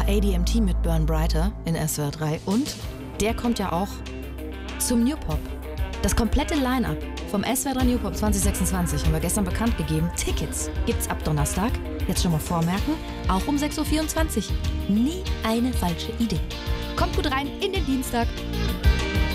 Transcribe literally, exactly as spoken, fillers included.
war A D M T mit Burn Brighter in S W R drei und der kommt ja auch zum New Pop. Das komplette Line-Up vom S W R drei New Pop zwanzig sechsundzwanzig haben wir gestern bekannt gegeben. Tickets gibt's ab Donnerstag. Jetzt schon mal vormerken, auch um sechs Uhr vierundzwanzig. Nie eine falsche Idee. Kommt gut rein in den Dienstag.